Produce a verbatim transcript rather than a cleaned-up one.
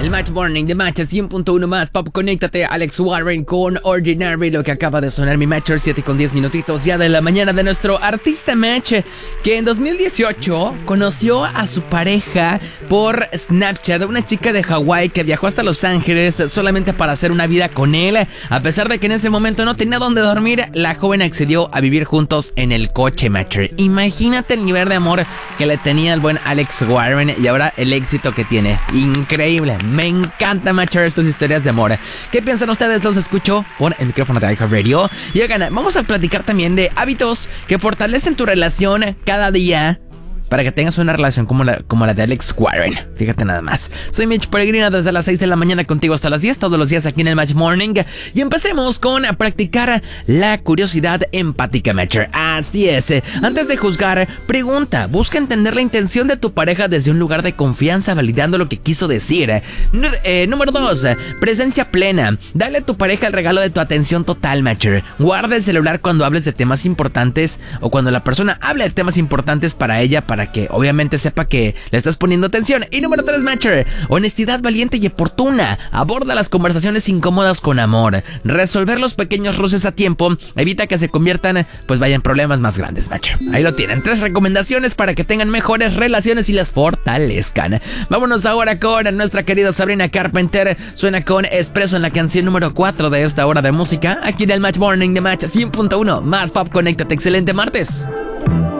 El Match Morning de Match cien punto uno más Pop. Conéctate, Alex Warren con Ordinary. Lo que acaba de sonar mi Matcher, siete con diez minutitos ya de la mañana, de nuestro artista Match, que en dos mil dieciocho conoció a su pareja por Snapchat, una chica de Hawái que viajó hasta Los Ángeles solamente para hacer una vida con él. A pesar de que en ese momento no tenía dónde dormir, la joven accedió a vivir juntos en el coche, Matcher. Imagínate el nivel de amor que le tenía el buen Alex Warren y ahora el éxito que tiene. Increíble. Me encanta, Matcher, estas historias de amor. ¿Qué piensan ustedes? Los escucho por el micrófono de iHeartRadio. Y oigan, vamos a platicar también de hábitos que fortalecen tu relación cada día para que tengas una relación como la, como la de Alex Warren. Fíjate nada más. Soy Mitch Peregrino desde las seis de la mañana contigo hasta las diez, todos los días aquí en el Match Morning. Y empecemos con a practicar la curiosidad empática, Matcher. Así es. Antes de juzgar, pregunta. Busca entender la intención de tu pareja desde un lugar de confianza, validando lo que quiso decir. N- eh, número dos. Presencia plena. Dale a tu pareja el regalo de tu atención total, Matcher. Guarda el celular cuando hables de temas importantes o cuando la persona hable de temas importantes para ella, para que obviamente sepa que le estás poniendo atención. Y número tres, Matcher, honestidad valiente y oportuna. Aborda las conversaciones incómodas con amor. Resolver los pequeños roces a tiempo evita que se conviertan, pues vaya, en problemas más grandes, Matcher. Ahí lo tienen, tres recomendaciones para que tengan mejores relaciones y las fortalezcan. Vámonos ahora con nuestra querida Sabrina Carpenter. Suena con Espresso en la canción número cuatro de esta hora de música, aquí en el Match Morning de Match cien punto uno más Pop. Conéctate, excelente martes.